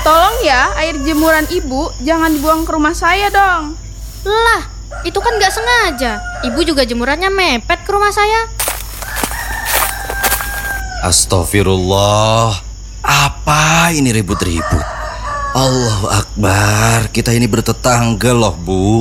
Tolong ya, air jemuran ibu jangan dibuang ke rumah saya dong. Lah, itu kan gak sengaja. Ibu juga jemurannya mepet ke rumah saya. Astagfirullah. Apa ini ribut-ribut? Allahu Akbar. Kita ini bertetangga loh, Bu.